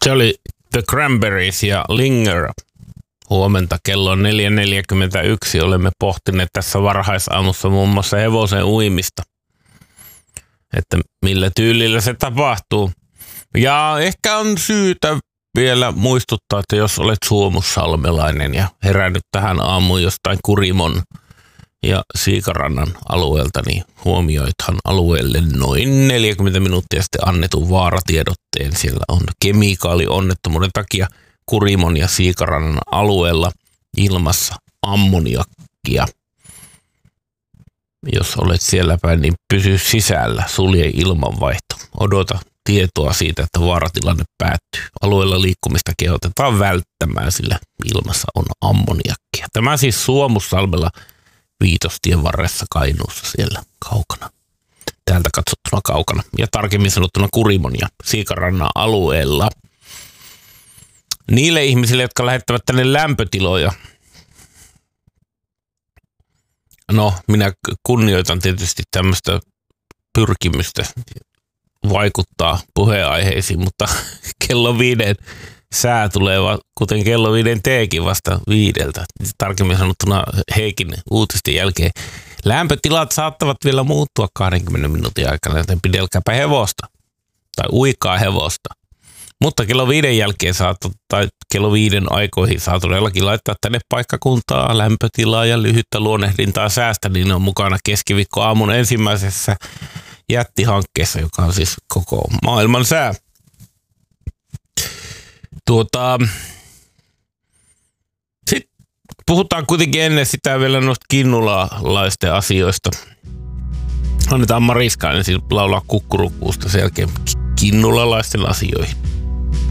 Se oli The Cranberries ja Linger. Huomenta kello on 4.41. Olemme pohtineet tässä varhaisaamussa muun muassa hevosen uimista. Että millä tyylillä se tapahtuu. Ja ehkä on syytä vielä muistuttaa, että jos olet suomussalmelainen ja herännyt tähän aamuun jostain Kurimon ja Siikarannan alueelta, niin huomioithan alueelle noin 40 minuuttia sitten annetun vaaratiedotteen. Siellä on kemikaalionnettomuuden takia Kurimon ja Siikarannan alueella ilmassa ammoniakkia. Jos olet siellä päin, niin pysy sisällä, sulje ilmanvaihto. Odota tietoa siitä, että vaaratilanne päättyy. Alueella liikkumista kehotetaan välttämään, sillä ilmassa on ammoniakkia. Tämä siis Suomussalmella Viitostien varressa Kainuussa siellä kaukana. Täältä katsottuna kaukana. Ja tarkemmin sanottuna Kurimon ja Siikarannan alueella. Niille ihmisille, jotka lähettävät tänne lämpötiloja. No, minä kunnioitan tietysti tämmöistä pyrkimystä vaikuttaa puheenaiheisiin, mutta kello 5 sää tulee, kuten kello 5 teekin vasta 5. Tarkemmin sanottuna Heikin uutisten jälkeen. Lämpötilat saattavat vielä muuttua 20 minuutin aikana, joten pidelkääpä hevosta tai uikaa hevosta. Mutta kello 5 jälkeen tai kello 5 aikoihin saa todellakin laittaa tänne paikkakuntaa, lämpötilaa ja lyhyttä luonnehdintaa säästä, niin on mukana keskiviikkoaamun ensimmäisessä jättihankkeessa, joka on siis koko maailman sää. Sitten puhutaan kuitenkin ennen sitä vielä noista kinnulalaisten asioista. Annetaan Mariskainen siis laulaa kukkurukuusta sen jälkeen kinnulalaisten asioihin.